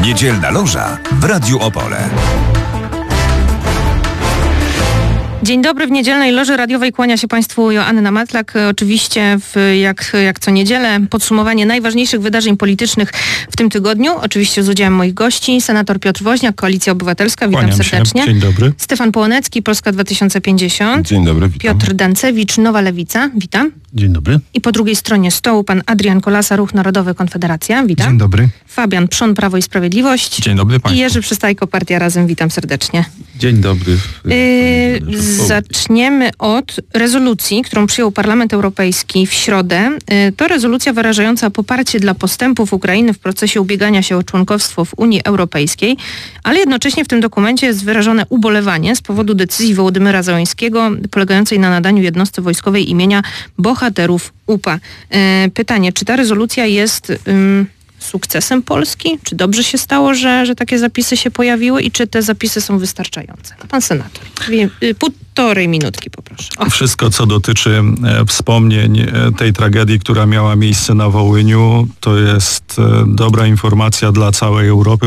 Niedzielna loża w Radiu Opole. Dzień dobry, w niedzielnej loży radiowej kłania się Państwu Joanna Matlak. Oczywiście jak co niedzielę podsumowanie najważniejszych wydarzeń politycznych w tym tygodniu. Oczywiście z udziałem moich gości. Senator Piotr Woźniak, Koalicja Obywatelska. Witam Kłaniam serdecznie. się. Dzień dobry. Stefan Połonecki, Polska 2050. Dzień dobry, witam. Piotr Dancewicz, Nowa Lewica. Witam. Dzień dobry. I po drugiej stronie stołu pan Adrian Kolasa, Ruch Narodowy, Konfederacja. Witam. Dzień dobry. Fabian Przon, Prawo i Sprawiedliwość. Dzień dobry I państwu. Jerzy Przystajko, Partia Razem. Witam serdecznie. Dzień dobry. Zaczniemy od rezolucji, którą przyjął Parlament Europejski w środę. To rezolucja wyrażająca poparcie dla postępów Ukrainy w procesie ubiegania się o członkostwo w Unii Europejskiej, ale jednocześnie w tym dokumencie jest wyrażone ubolewanie z powodu decyzji Wołodymyra Zełańskiego polegającej na nadaniu jednostce wojskowej imienia bohaterów UPA. Pytanie, czy ta rezolucja jest sukcesem Polski? Czy dobrze się stało, że takie zapisy się pojawiły i czy te zapisy są wystarczające? Pan senator, półtorej minutki poproszę. Wszystko, co dotyczy wspomnień tej tragedii, która miała miejsce na Wołyniu, to jest dobra informacja dla całej Europy.